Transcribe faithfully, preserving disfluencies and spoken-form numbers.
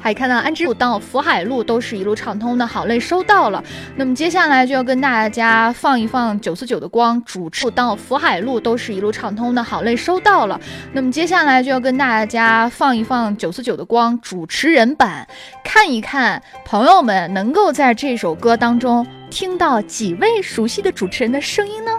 还看到安之路到福海路都是一路畅通的，好嘞，收到了。那么接下来就要跟大家放一放九四九的光，主持到福海路都是一路畅通的，好嘞，收到了。那么接下来就要跟大家放一放九四九的光主持人版，看一看朋友们能够在这首歌当中听到几位熟悉的主持人的声音呢？